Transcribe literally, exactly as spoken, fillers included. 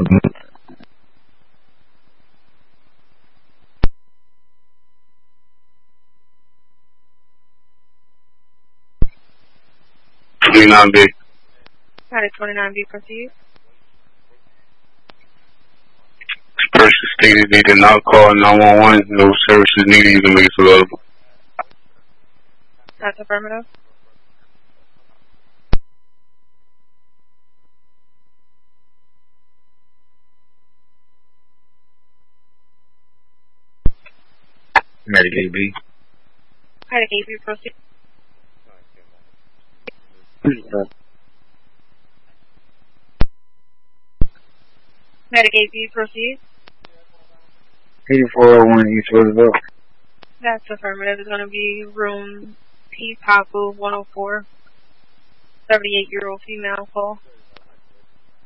twenty-nine B. Got it, twenty-nine B, proceed. This person stated they did not call nine one one. No services needed. You can make it available. That's affirmative. Medicaid B. Medicaid B, proceed. Medicaid B, proceed. eighty-four oh one East Roosevelt. That's affirmative. It's going to be room P Papu one oh four. seventy-eight year old female call.